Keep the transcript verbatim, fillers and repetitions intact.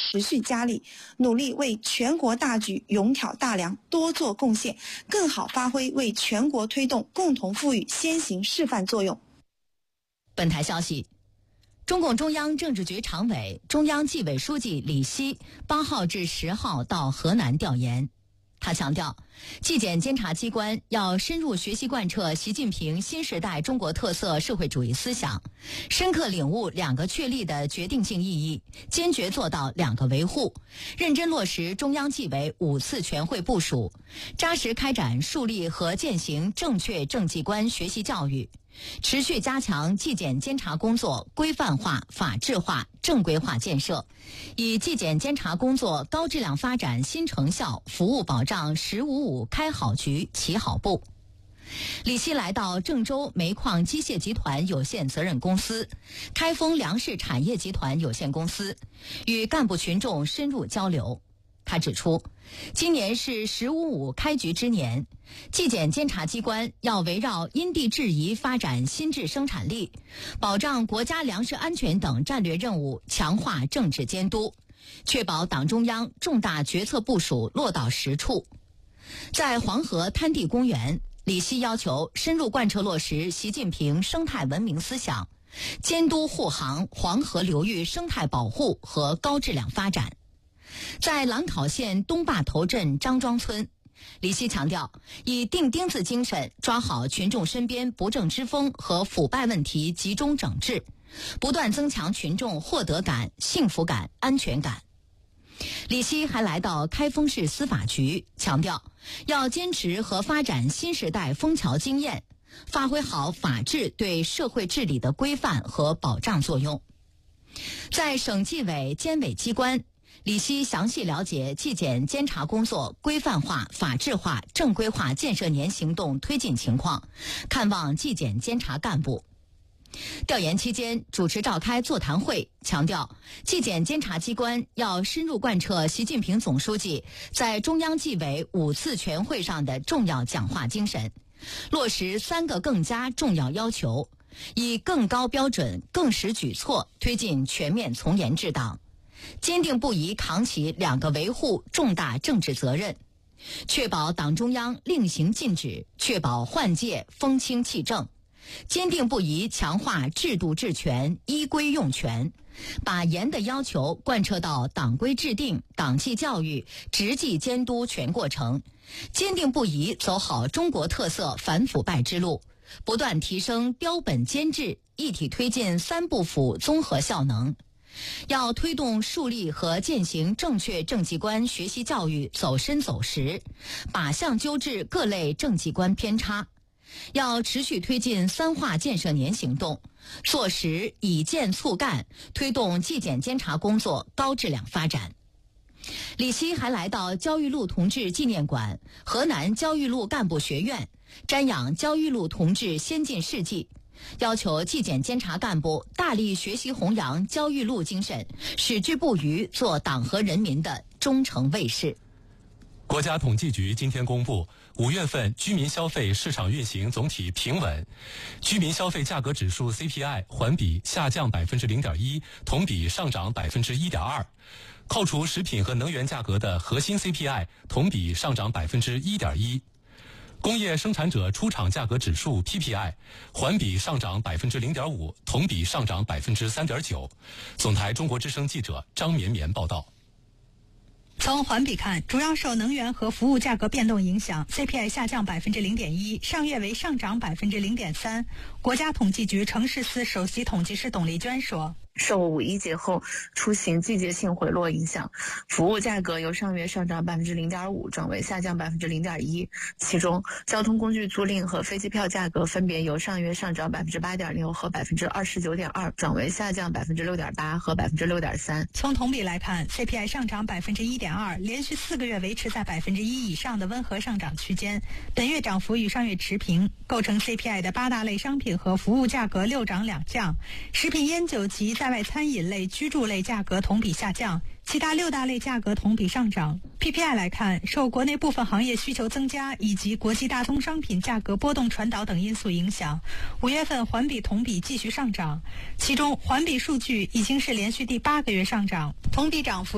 持续加力，努力为全国大局勇挑大梁多做贡献，更好发挥为全国推动共同富裕先行示范作用。 本台消息，中共中央政治局常委、中央纪委书记李希八号至十号到河南调研。他强调，纪检监察机关要深入学习贯彻习近平新时代中国特色社会主义思想，深刻领悟两个确立的决定性意义，坚决做到两个维护，认真落实中央纪委五次全会部署，扎实开展树立和践行正确政绩观学习教育，持续加强纪检监察工作规范化、法治化、正规化建设，以纪检监察工作高质量发展新成效，服务保障“十五五”开好局、起好步。李希来到郑州煤矿机械集团有限责任公司、开封粮食产业集团有限公司，与干部群众深入交流。他指出，今年是“十五五”开局之年，纪检监察机关要围绕因地制宜发展新质生产力，保障国家粮食安全等战略任务，强化政治监督，确保党中央重大决策部署落到实处。在黄河滩地公园，李希要求深入贯彻落实习近平生态文明思想，监督护航黄河流域生态保护和高质量发展。在兰考县东坝头镇张庄村，李希强调，以钉钉子精神抓好群众身边不正之风和腐败问题集中整治，不断增强群众获得感、幸福感、安全感。李希还来到开封市司法局，强调要坚持和发展新时代枫桥经验，发挥好法治对社会治理的规范和保障作用。在省纪委监委机关，李希详细了解纪检监察工作规范化、法治化、正规化建设年行动推进情况，看望纪检监察干部。调研期间，主持召开座谈会，强调纪检监察机关要深入贯彻习近平总书记在中央纪委五次全会上的重要讲话精神，落实三个更加重要要求，以更高标准、更实举措推进全面从严治党，坚定不移扛起两个维护重大政治责任，确保党中央令行禁止，确保换届风清气正，坚定不移强化制度治权、依规用权，把严的要求贯彻到党规制定、党纪教育、执纪监督全过程，坚定不移走好中国特色反腐败之路，不断提升标本兼治，一体推进三不腐综合效能。要推动树立和践行正确政绩观学习教育走深走实，靶向纠治各类政绩观偏差。要持续推进三化建设年行动，做实以建促干，推动纪检监察工作高质量发展。李希还来到焦裕禄同志纪念馆、河南焦裕禄干部学院，瞻仰焦裕禄同志先进事迹，要求纪检监察干部大力学习弘扬焦裕禄精神，矢志不渝做党和人民的忠诚卫士。 国家统计局今天公布，五月份居民消费市场运行总体平稳，居民消费价格指数 C P I 环比下降百分之零点一，同比上涨百分之一点二。扣除食品和能源价格的核心 C P I 同比上涨百分之一点一。工业生产者出厂价格指数 P P I 环比上涨百分之零点五，同比上涨百分之三点九。总台中国之声记者张绵绵报道。 从环比看，主要受能源和服务价格变动影响 ，C P I 下降百分之零点一，上月为上涨百分之零点三。国家统计局城市司首席统计师董丽娟说。 受五一节后出行季节性回落影响，服务价格由上月上涨百分之零点五转为下降百分之零点一。其中，交通工具租赁和飞机票价格分别由上月上涨百分之八点六和百分之二十九点二转为下降百分之六点八和百分之六点三。 从同比来看 ，C P I 上涨百分之一点二，连续四个月维持在百分之一以上的温和上涨区间。本月涨幅与上月持平，构成 C P I 的八大类商品和服务价格六涨两降，食品烟酒及在外餐饮类、居住类价格同比下降，其他六大类价格同比上涨。P P I 来看，受国内部分行业需求增加以及国际大宗商品价格波动传导等因素影响，五月份环比同比继续上涨，其中环比数据已经是连续第八个月上涨，同比涨幅